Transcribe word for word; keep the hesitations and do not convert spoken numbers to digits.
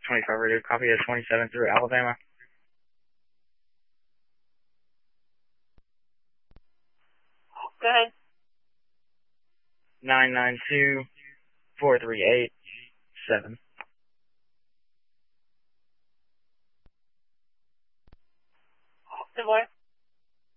twenty-five radio, copy at twenty-seven through Alabama. Go ahead. nine nine two, four three eight, seven. Good boy.